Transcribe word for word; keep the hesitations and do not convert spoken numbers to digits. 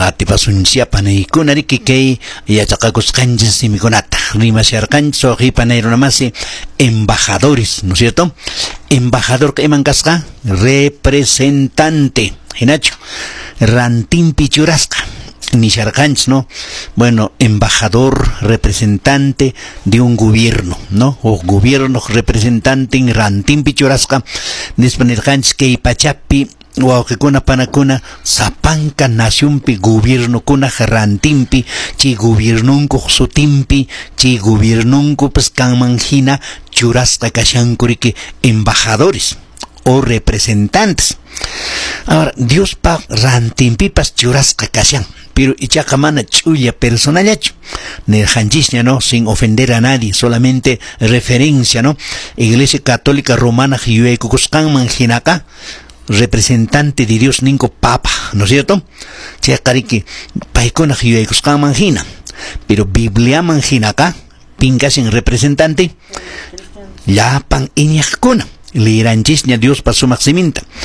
qatipasunchia panaykuna kay yachaqakusqanchis simikunata rimasharqanchis qipanayrunamansi embajadores, ¿no es cierto? Embajador que iman kasqa representante hinachu rantimpi churasqa nisharqanchis, ¿no? Bueno, embajador, representante de un gobierno, ¿no? O gobierno representante en rantimpi churasqa nispanirqanchis kay pachapi wawqikuna panakuna sapanka nacionpi gobierno kuna rantimpi chi gobernunku sutimpi chi gobernunku pues kanmanhina churasqa kashankuriki embajadores o representantes. Ahora, Dios pa rantimpipas churasqa kashan, pero ichaqa mana chulla personallachu nerjanchishña, ¿no? Sin ofender a nadie, solamente referencia, ¿no? Iglesia Católica Romana Jiyuaykukusqanman hinaqa representante de Dios ninko papa, ¿no es cierto? Chayqariki paykuna jiyuyaykusqanman hina, pero Biblia man hinaqa pinkasin representante llapan iñaqkuna liranchishña Dios pa sumaq siminta.